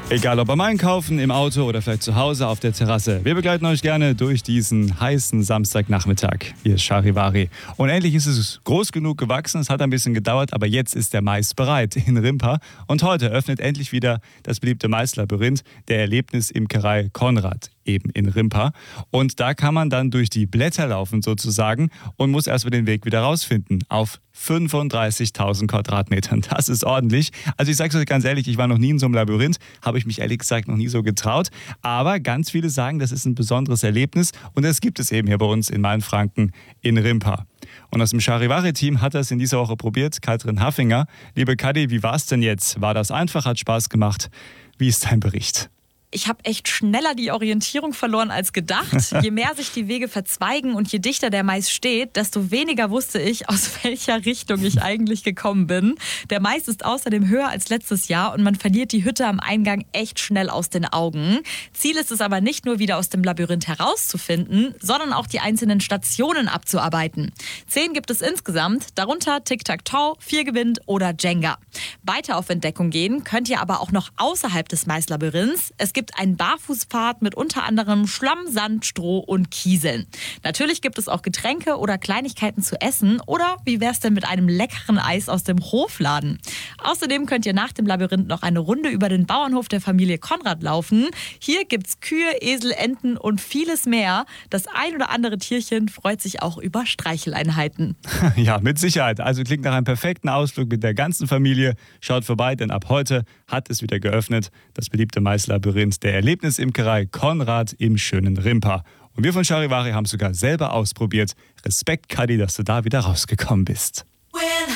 Egal ob beim Einkaufen, im Auto oder vielleicht zu Hause auf der Terrasse. Wir begleiten euch gerne durch diesen heißen Samstagnachmittag. Hier ist Charivari. Und endlich ist es groß genug gewachsen. Es hat ein bisschen gedauert, aber jetzt ist der Mais bereit in Rimpa. Und heute öffnet endlich wieder das beliebte Maislabyrinth der Erlebnisimkerei Konrad, eben in Rimpa. Und da kann man dann durch die Blätter laufen sozusagen und muss erstmal den Weg wieder rausfinden auf 35.000 Quadratmetern. Das ist ordentlich. Also ich sage es euch ganz ehrlich, ich war noch nie in so einem Labyrinth, habe ich mich ehrlich gesagt noch nie so getraut. Aber ganz viele sagen, das ist ein besonderes Erlebnis und das gibt es eben hier bei uns in Mainfranken in Rimpa. Und aus dem Charivari-Team hat das in dieser Woche probiert, Katrin Haffinger. Liebe Kadi, wie war es denn jetzt? War das einfach? Hat Spaß gemacht? Wie ist dein Bericht? Ich habe echt schneller die Orientierung verloren als gedacht. Je mehr sich die Wege verzweigen und je dichter der Mais steht, desto weniger wusste ich, aus welcher Richtung ich eigentlich gekommen bin. Der Mais ist außerdem höher als letztes Jahr und man verliert die Hütte am Eingang echt schnell aus den Augen. Ziel ist es aber nicht nur wieder aus dem Labyrinth herauszufinden, sondern auch die einzelnen Stationen abzuarbeiten. 10 gibt es insgesamt, darunter Tic-Tac-Toe, 4 gewinnt oder Jenga. Weiter auf Entdeckung gehen könnt ihr aber auch noch außerhalb des Maislabyrinths. Es gibt einen Barfußpfad mit unter anderem Schlamm, Sand, Stroh und Kieseln. Natürlich gibt es auch Getränke oder Kleinigkeiten zu essen oder wie wär's denn mit einem leckeren Eis aus dem Hofladen? Außerdem könnt ihr nach dem Labyrinth noch eine Runde über den Bauernhof der Familie Konrad laufen. Hier gibt's Kühe, Esel, Enten und vieles mehr. Das ein oder andere Tierchen freut sich auch über Streicheleinheiten. Ja, mit Sicherheit. Also klingt nach einem perfekten Ausflug mit der ganzen Familie. Schaut vorbei, denn ab heute hat es wieder geöffnet. Das beliebte Maislabyrinth der Erlebnisimkerei Konrad im schönen Rimpa. Und wir von Charivari haben es sogar selber ausprobiert. Respekt, Kadi, dass du da wieder rausgekommen bist. When